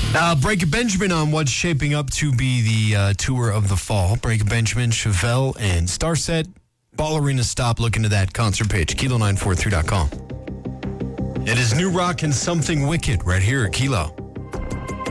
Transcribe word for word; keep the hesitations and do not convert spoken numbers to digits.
Uh, Breaking Benjamin on what's shaping up to be the uh, tour of the fall. Breaking Benjamin, Chevelle, and Starset. Ball Arena Stop. Look into that concert page. Kilo nine four three dot com. It is New Rock and Something Wicked right here at Kilo.